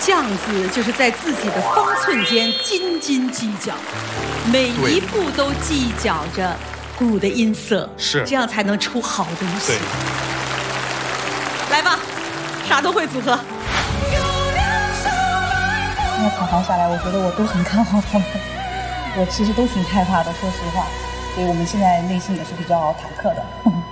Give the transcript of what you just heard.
巷子就是在自己的方寸间斤斤计较，每一步都计较着鼓的音色， 是这样才能出好东西。对，来吧，啥都会组合。 那采访下来，我觉得我都很看好他们，我其实都挺害怕的，说实话，所以我们现在内心也是比较忐忑的。